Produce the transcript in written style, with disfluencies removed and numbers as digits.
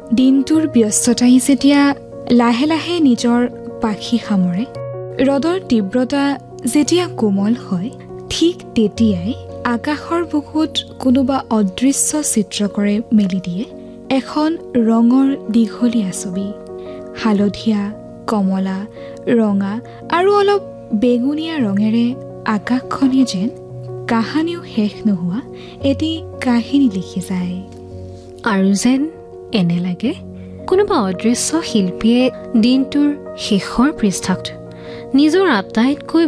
দিনটোৰ ব্যস্ততাই যেতিয়া লাহে লাহে নিজৰ পাখি সামৰে, ৰ'দৰ তীব্ৰতা যেতিয়া কোমল হয়, ঠিক তেতিয়াই আকাশৰ বুকুত কোনোবা অদৃশ্য চিত্ৰকৰে মেলি দিয়ে এখন ৰঙৰ দীঘলীয়া ছবি। হালধীয়া, কমলা, ৰঙা আৰু অলপ বেঙুনীয়া ৰঙেৰে আকাশখনে যেন কাহানিও শেষ নোহোৱা এটি কাহিনী লিখি যায়। আৰু যেন এনে লাগে কোনোবা অদৃশ্য শিল্পীয়ে দিনটোৰ শেষৰ পৃষ্ঠাত নিজৰ আটাইতকৈ